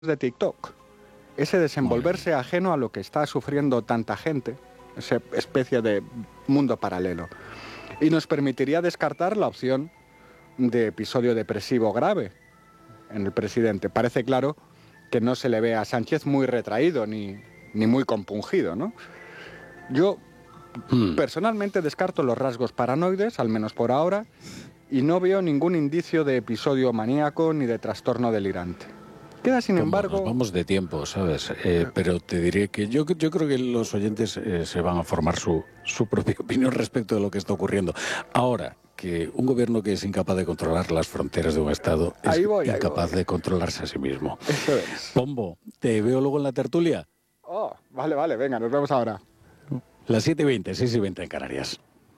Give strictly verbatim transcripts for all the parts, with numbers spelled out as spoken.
de TikTok. Ese desenvolverse ajeno a lo que está sufriendo tanta gente, esa especie de mundo paralelo. Y nos permitiría descartar la opción de episodio depresivo grave en el presidente. Parece claro que no se le ve a Sánchez muy retraído ni, ni muy compungido, ¿no? Yo hmm. personalmente descarto los rasgos paranoides, al menos por ahora, y no veo ningún indicio de episodio maníaco ni de trastorno delirante. Queda, sin ¿Cómo? embargo... Nos vamos de tiempo, ¿sabes? Eh, pero te diré que yo, yo creo que los oyentes eh, se van a formar su, su propia opinión respecto de lo que está ocurriendo. Ahora, que un gobierno que es incapaz de controlar las fronteras de un Estado es ahí voy, incapaz de controlarse a sí mismo. Eso es. Pombo, ¿te veo luego en la tertulia? Oh, vale, vale, venga, nos vemos ahora. Las siete y veinte, seis y veinte en Canarias.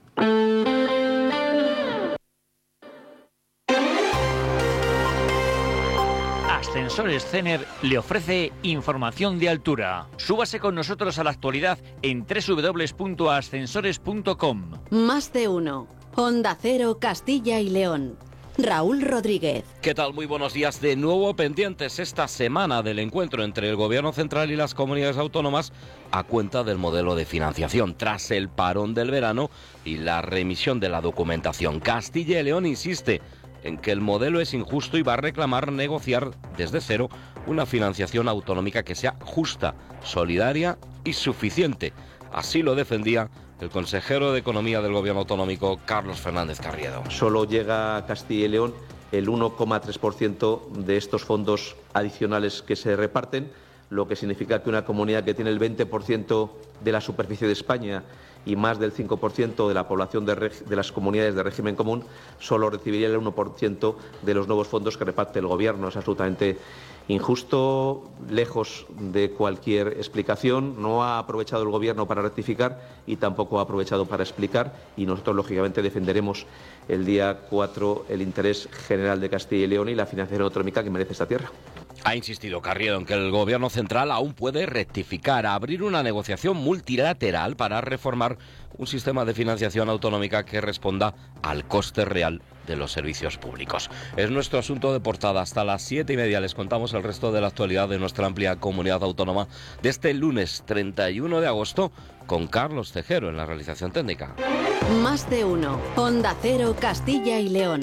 Ascensores Cener le ofrece información de altura. Súbase con nosotros a la actualidad en doble u doble u doble u punto ascensores punto com. Más de uno. Onda Cero, Castilla y León. Raúl Rodríguez. ¿Qué tal? Muy buenos días. De nuevo pendientes esta semana del encuentro entre el Gobierno central y las comunidades autónomas a cuenta del modelo de financiación tras el parón del verano y la remisión de la documentación. Castilla y León insiste en que el modelo es injusto y va a reclamar negociar desde cero una financiación autonómica que sea justa, solidaria y suficiente. Así lo defendía el consejero de Economía del Gobierno autonómico, Carlos Fernández Carriedo. Solo llega a Castilla y León el uno coma tres por ciento de estos fondos adicionales que se reparten, lo que significa que una comunidad que tiene el veinte por ciento de la superficie de España y más del cinco por ciento de la población de, de las comunidades de régimen común solo recibiría el uno por ciento de los nuevos fondos que reparte el Gobierno. Es absolutamente injusto, lejos de cualquier explicación. No ha aprovechado el Gobierno para rectificar y tampoco ha aprovechado para explicar, y nosotros lógicamente defenderemos el día cuatro el interés general de Castilla y León y la financiación autonómica que merece esta tierra. Ha insistido Carriedo en que el Gobierno central aún puede rectificar, abrir una negociación multilateral para reformar un sistema de financiación autonómica que responda al coste real de los servicios públicos. Es nuestro asunto de portada. Hasta las siete y media les contamos el resto de la actualidad de nuestra amplia comunidad autónoma de este lunes treinta y uno de agosto con Carlos Tejero en la realización técnica. Más de uno. Onda Cero, Castilla y León.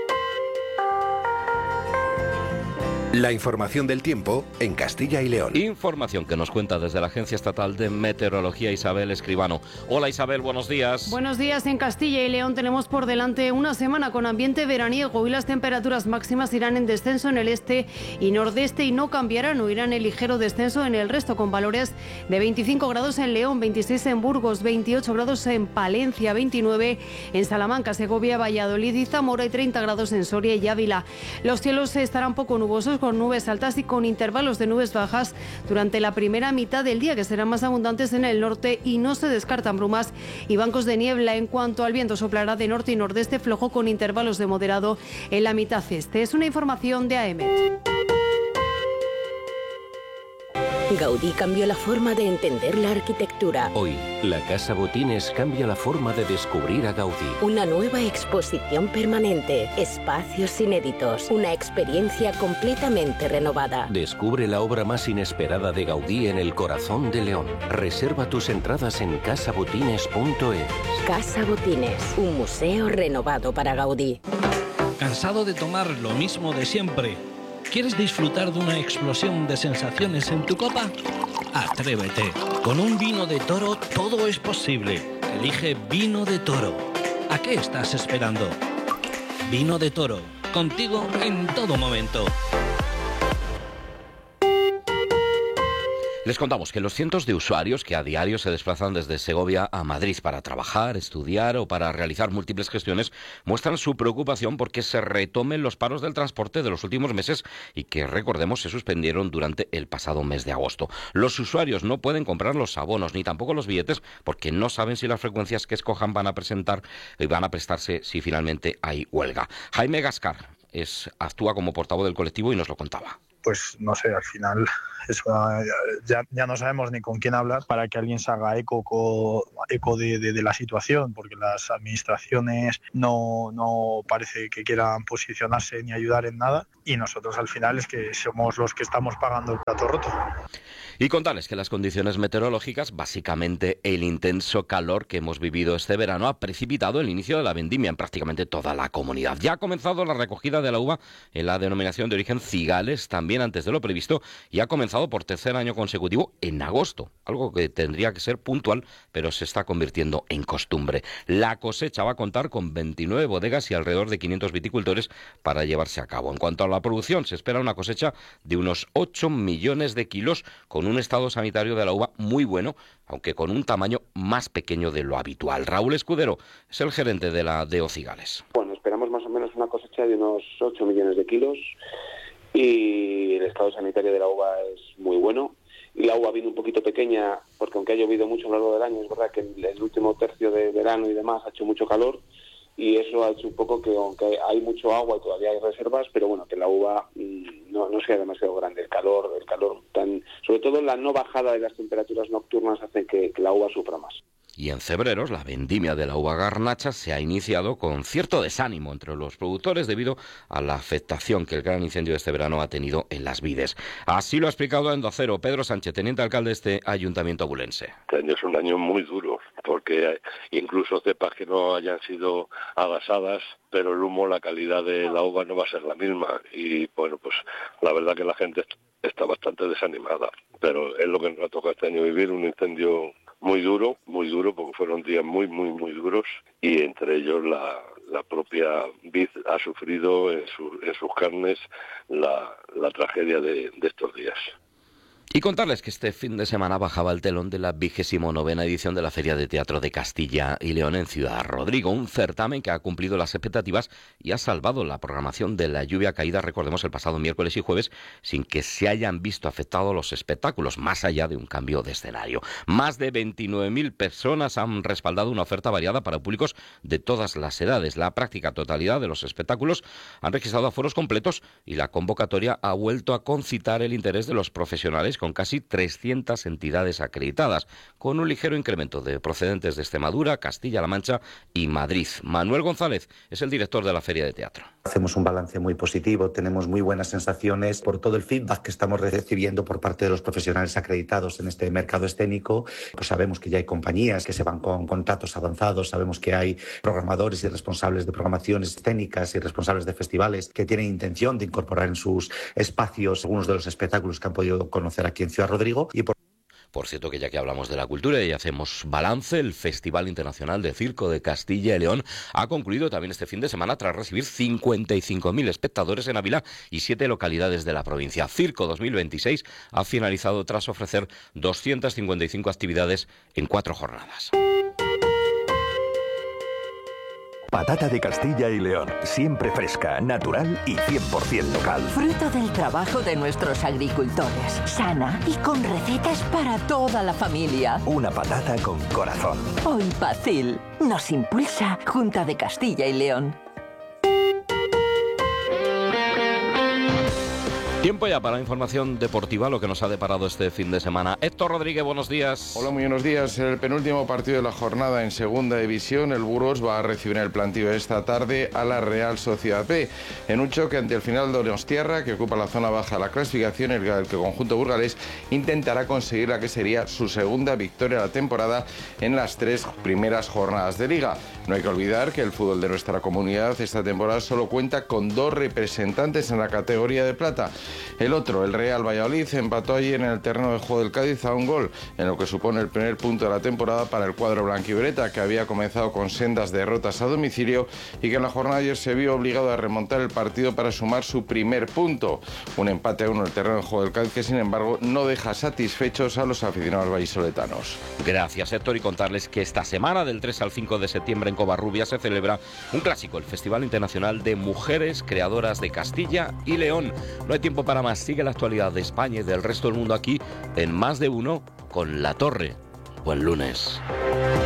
La información del tiempo en Castilla y León. Información que nos cuenta desde la Agencia Estatal de Meteorología Isabel Escribano. Hola Isabel, buenos días. Buenos días. En Castilla y León tenemos por delante una semana con ambiente veraniego y las temperaturas máximas irán en descenso en el este y nordeste y no cambiarán o irán en ligero descenso en el resto, con valores de veinticinco grados en León, veintiséis en Burgos, veintiocho grados en Palencia, veintinueve en Salamanca, Segovia, Valladolid y Zamora y treinta grados en Soria y Ávila. Los cielos estarán poco nubosos, con nubes altas y con intervalos de nubes bajas durante la primera mitad del día, que serán más abundantes en el norte, y no se descartan brumas y bancos de niebla. En cuanto al viento, soplará de norte y nordeste flojo con intervalos de moderado en la mitad este. Es una información de A E M E T. Gaudí cambió la forma de entender la arquitectura. Hoy, la Casa Botines cambia la forma de descubrir a Gaudí. Una nueva exposición permanente, espacios inéditos, una experiencia completamente renovada. Descubre la obra más inesperada de Gaudí en el corazón de León. Reserva tus entradas en casa botines punto es. Casa Botines, un museo renovado para Gaudí. ¿Cansado de tomar lo mismo de siempre? ¿Quieres disfrutar de una explosión de sensaciones en tu copa? Atrévete. Con un vino de Toro todo es posible. Elige Vino de Toro. ¿A qué estás esperando? Vino de Toro. Contigo en todo momento. Les contamos que los cientos de usuarios que a diario se desplazan desde Segovia a Madrid para trabajar, estudiar o para realizar múltiples gestiones muestran su preocupación porque se retomen los paros del transporte de los últimos meses y que, recordemos, se suspendieron durante el pasado mes de agosto. Los usuarios no pueden comprar los abonos ni tampoco los billetes porque no saben si las frecuencias que escojan van a presentar y van a prestarse si finalmente hay huelga. Jaime Gascar es, actúa como portavoz del colectivo y nos lo contaba. Pues no sé, al final es una, ya, ya no sabemos ni con quién hablar para que alguien se haga eco, co, eco de, de, de la situación, porque las administraciones no, no parece que quieran posicionarse ni ayudar en nada, y nosotros al final es que somos los que estamos pagando el plato roto. Y contarles que las condiciones meteorológicas, básicamente el intenso calor que hemos vivido este verano, ha precipitado el inicio de la vendimia en prácticamente toda la comunidad. Ya ha comenzado la recogida de la uva en la denominación de origen Cigales, también antes de lo previsto, y ha comenzado por tercer año consecutivo en agosto, algo que tendría que ser puntual, pero se está convirtiendo en costumbre. La cosecha va a contar con veintinueve bodegas y alrededor de quinientos viticultores para llevarse a cabo. En cuanto a la producción, se espera una cosecha de unos ocho millones de kilos, con un estado sanitario de la uva muy bueno, aunque con un tamaño más pequeño de lo habitual. Raúl Escudero es el gerente de la D O Cigales. Bueno, esperamos más o menos una cosecha de unos ocho millones de kilos y el estado sanitario de la uva es muy bueno. Y la uva viene un poquito pequeña porque aunque ha llovido mucho a lo largo del año, es verdad que el último tercio de verano y demás ha hecho mucho calor, y eso ha hecho un poco que, aunque hay mucho agua y todavía hay reservas, pero bueno, que la uva mmm, no, no sea demasiado grande. El calor, el calor tan, sobre todo la no bajada de las temperaturas nocturnas hace que, que la uva sufra más. Y en Cebreros, la vendimia de la uva garnacha se ha iniciado con cierto desánimo entre los productores debido a la afectación que el gran incendio de este verano ha tenido en las vides. Así lo ha explicado en Onda Cero Pedro Sánchez, teniente alcalde de este ayuntamiento abulense. Este año es un año muy duro, porque incluso cepas que no hayan sido agasadas, pero el humo, la calidad de la uva no va a ser la misma. Y bueno, pues la verdad que la gente está bastante desanimada, pero es lo que nos ha tocado este año vivir, un incendio muy duro, muy duro, porque fueron días muy, muy, muy duros, y entre ellos la, la propia vid ha sufrido en, su, en sus carnes la, la tragedia de, de estos días. Y contarles que este fin de semana bajaba el telón de la vigésimo novena edición de la Feria de Teatro de Castilla y León en Ciudad Rodrigo, un certamen que ha cumplido las expectativas y ha salvado la programación de la lluvia caída, recordemos, el pasado miércoles y jueves, sin que se hayan visto afectados los espectáculos, más allá de un cambio de escenario. Más de veintinueve mil personas han respaldado una oferta variada para públicos de todas las edades. La práctica totalidad de los espectáculos han registrado aforos completos y la convocatoria ha vuelto a concitar el interés de los profesionales, con casi trescientas entidades acreditadas, con un ligero incremento de procedentes de Extremadura, Castilla-La Mancha y Madrid. Manuel González es el director de la Feria de Teatro. Hacemos un balance muy positivo, tenemos muy buenas sensaciones por todo el feedback que estamos recibiendo por parte de los profesionales acreditados en este mercado escénico. Pues sabemos que ya hay compañías que se van con contratos avanzados, sabemos que hay programadores y responsables de programaciones escénicas y responsables de festivales que tienen intención de incorporar en sus espacios algunos de los espectáculos que han podido conocer aquí en Ciudad Rodrigo. Y por Por cierto, que ya que hablamos de la cultura y hacemos balance, el Festival Internacional de Circo de Castilla y León ha concluido también este fin de semana tras recibir cincuenta y cinco mil espectadores en Ávila y siete localidades de la provincia. Circo dos mil veintiséis ha finalizado tras ofrecer doscientas cincuenta y cinco actividades en cuatro jornadas. Patata de Castilla y León, siempre fresca, natural y cien por ciento local. Fruto del trabajo de nuestros agricultores, sana y con recetas para toda la familia. Una patata con corazón. Hoy Pacil nos impulsa Junta de Castilla y León. Tiempo ya para la información deportiva, lo que nos ha deparado este fin de semana. Héctor Rodríguez, buenos días. Hola, muy buenos días. En el penúltimo partido de la jornada en Segunda División, el Burgos va a recibir el plantío esta tarde a la Real Sociedad B, en un choque ante el final de Donostiarra, que ocupa la zona baja de la clasificación, en el que el conjunto burgalés intentará conseguir la que sería su segunda victoria de la temporada en las tres primeras jornadas de Liga. No hay que olvidar que el fútbol de nuestra comunidad esta temporada solo cuenta con dos representantes en la categoría de plata. El otro, el Real Valladolid, empató allí en el terreno de juego del Cádiz a un gol, en lo que supone el primer punto de la temporada para el cuadro blanquivioleta, que había comenzado con sendas derrotas a domicilio y que en la jornada de ayer se vio obligado a remontar el partido para sumar su primer punto. Un empate a uno en el terreno de juego del Cádiz que, sin embargo, no deja satisfechos a los aficionados vallisoletanos. Gracias, Héctor, y contarles que esta semana, del tres al cinco de septiembre, en Covarrubias se celebra un clásico, el Festival Internacional de Mujeres Creadoras de Castilla y León. No hay tiempo para más. Sigue la actualidad de España y del resto del mundo aquí en Más de Uno con La Torre. Buen lunes.